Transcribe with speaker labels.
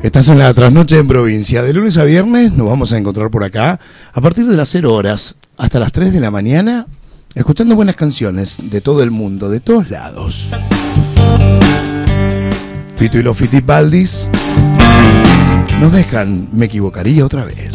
Speaker 1: Estás en la trasnoche en provincia. De lunes a viernes nos vamos a encontrar por acá a partir de las 0 horas hasta las 3 de la mañana, escuchando buenas canciones de todo el mundo, de todos lados. Fito y los Fitipaldis nos dejan Me equivocaría otra vez.